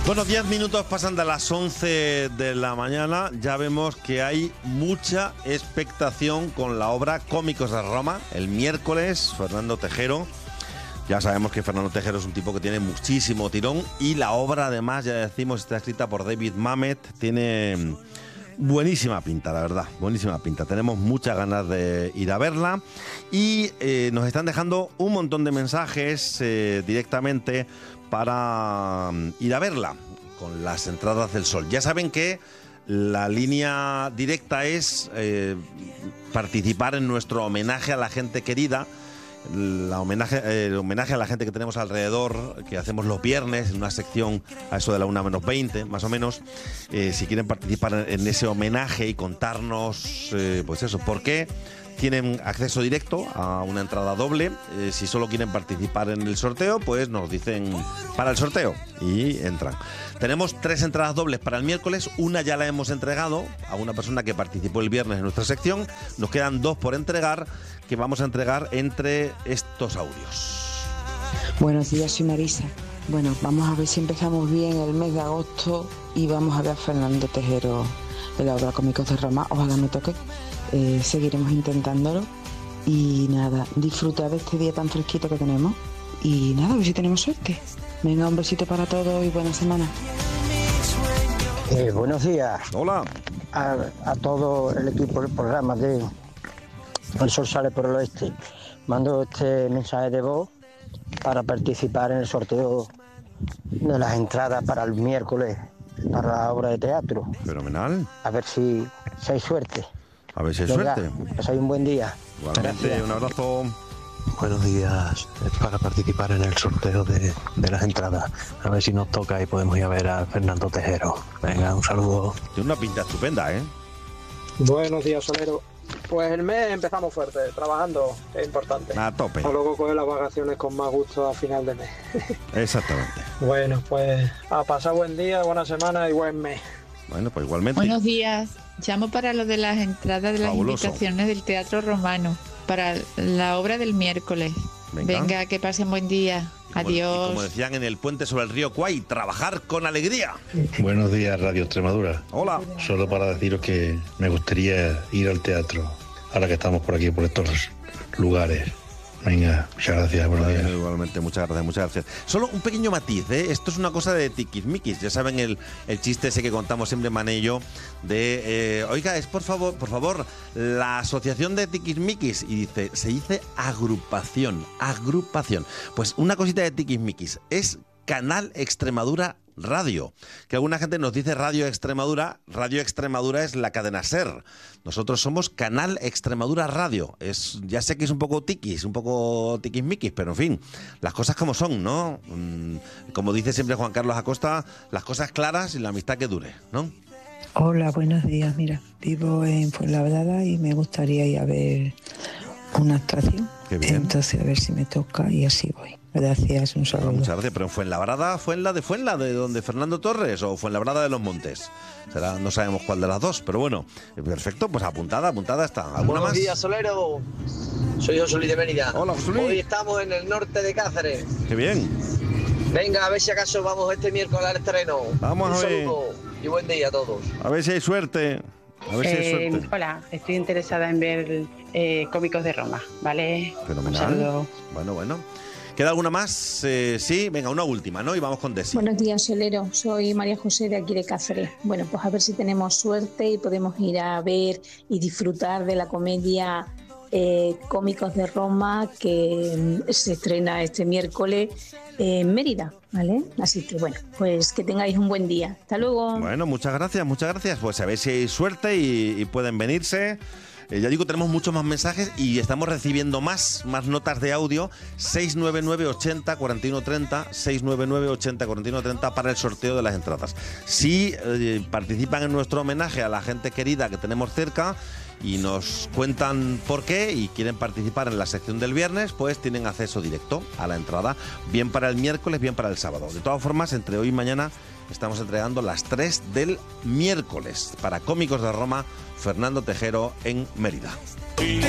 Bueno, 10 minutos pasan de las 11 de la mañana. Ya vemos que hay mucha expectación con la obra Cómicos de Roma. El miércoles, Fernando Tejero. Ya sabemos que Fernando Tejero es un tipo que tiene muchísimo tirón. Y la obra, además, ya decimos, está escrita por David Mamet. Tiene buenísima pinta, la verdad. Buenísima pinta. Tenemos muchas ganas de ir a verla. Y nos están dejando un montón de mensajes directamente para ir a verla con las entradas del Sol. Ya saben que la línea directa es participar en nuestro homenaje a la gente querida, el homenaje a la gente que tenemos alrededor, que hacemos los viernes en una sección a eso de la 1:20, más o menos. Si quieren participar en ese homenaje y contarnos, pues eso, por qué tienen acceso directo a una entrada doble. Si solo quieren participar en el sorteo, pues nos dicen para el sorteo y entran. Tenemos 3 entradas dobles para el miércoles. Una ya la hemos entregado a una persona que participó el viernes en nuestra sección. Nos quedan 2 por entregar, que vamos a entregar entre estos audios. Buenos días, soy Marisa. Bueno, vamos a ver si empezamos bien el mes de agosto y vamos a ver a Fernando Tejero de la obra Cómicos de Roma. Ojalá me toque. Seguiremos intentándolo y nada, disfrutar de este día tan fresquito que tenemos y nada, a ver si tenemos suerte. Venga, un besito para todos y buena semana. Buenos días. Hola. A todo el equipo del programa de El Sol Sale por el Oeste. Mando este mensaje de voz para participar en el sorteo de las entradas para el miércoles para la obra de teatro. Fenomenal. A ver si hay suerte. A ver si hay suerte. Pasáis un buen día. Igualmente, gracias. Un abrazo. Buenos días, para participar en el sorteo de las entradas. A ver si nos toca y podemos ir a ver a Fernando Tejero. Venga, un saludo. Tiene una pinta estupenda, ¿eh? Buenos días, Solero. Pues el mes empezamos fuerte, trabajando, que es importante. A tope. O luego coger las vacaciones con más gusto a final de mes. Exactamente. Bueno, pues a pasar buen día, buena semana y buen mes. Bueno, pues igualmente. Buenos días. Llamo para lo de las entradas de las invitaciones del Teatro Romano para la obra del miércoles. Venga, que pasen buen día. Adiós. Y como decían en el puente sobre el río Kwai, trabajar con alegría. Buenos días, Radio Extremadura. Hola. Solo para deciros que me gustaría ir al teatro, ahora que estamos por aquí, por estos lugares. Venga, muchas gracias, buenos días. Igualmente, muchas gracias. Solo un pequeño matiz, ¿eh? Esto es una cosa de tiquismiquis. Ya saben el chiste ese que contamos siempre, Manello, de, oiga, es por favor, la asociación de tiquismiquis. Y se dice agrupación. Pues una cosita de tiquismiquis. Es Canal Extremadura Radio, que alguna gente nos dice Radio Extremadura. Radio Extremadura es la cadena SER. Nosotros somos Canal Extremadura Radio. Ya sé que es un poco tiquismiquis, pero en fin, las cosas como son, ¿no? Como dice siempre Juan Carlos Acosta, las cosas claras y la amistad que dure, ¿no? Hola, buenos días. Mira, vivo en Fuenlabrada y me gustaría ir a ver una actuación. Qué bien. Entonces a ver si me toca y así voy. Gracias, un saludo. Muchas gracias, pero en Fuenlabrada, ¿Fuenla de donde Fernando Torres o Fuenlabrada de los Montes? No sabemos cuál de las dos, pero bueno, perfecto, pues apuntada está. ¿Alguna Buenos más? días, Solero. Soy José Luis de Mérida. Hola, José Luis. Hoy estamos en el norte de Cáceres. Qué bien. Venga, a ver si acaso vamos este miércoles al estreno. Vamos a ver. Un saludo y buen día a todos. A ver si hay suerte. Hola, estoy interesada en ver Cómicos de Roma, ¿vale? Fenomenal. Un saludo. Bueno. ¿Queda alguna más? Sí, venga, una última, ¿no? Y vamos con Desi. Buenos días, Solero. Soy María José de aquí de Cáceres. Bueno, pues a ver si tenemos suerte y podemos ir a ver y disfrutar de la comedia Cómicos de Roma que se estrena este miércoles en Mérida, ¿vale? Así que bueno, pues que tengáis un buen día. Hasta luego. Bueno, muchas gracias. Pues a ver si hay suerte y pueden venirse. Ya digo, tenemos muchos más mensajes y estamos recibiendo más notas de audio. 699 80 41 30, 699 80 41 30 para el sorteo de las entradas. Si participan en nuestro homenaje a la gente querida que tenemos cerca y nos cuentan por qué y quieren participar en la sección del viernes, pues tienen acceso directo a la entrada, bien para el miércoles, bien para el sábado. De todas formas, entre hoy y mañana estamos entregando las 3 del miércoles para Cómicos de Roma, Fernando Tejero en Mérida.